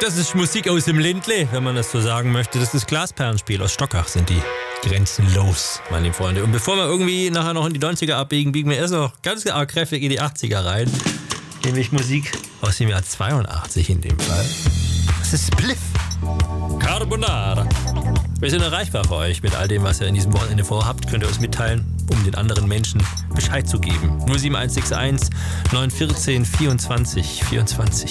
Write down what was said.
Das ist Musik aus dem Ländle, wenn man das so sagen möchte. Das ist Glasperlenspiel. Aus Stockach sind die grenzenlos, meine Freunde. Und bevor wir irgendwie nachher noch in die 90er abbiegen, biegen wir erst noch ganz arg kräftig in die 80er rein. Nämlich Musik aus dem Jahr 82 in dem Fall. Das ist Spliff. Carbonara. Wir sind erreichbar für euch mit all dem, was ihr in diesem Wochenende vorhabt. Könnt ihr uns mitteilen, um den anderen Menschen Bescheid zu geben. 07161 914 24 24.